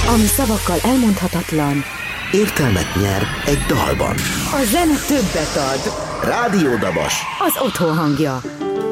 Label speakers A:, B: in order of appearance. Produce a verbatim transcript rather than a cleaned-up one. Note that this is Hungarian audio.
A: Ami szavakkal elmondhatatlan,
B: értelmet nyer egy dalban.
A: a zene többet ad.
B: Rádió Dabas.
A: Az otthon hangja.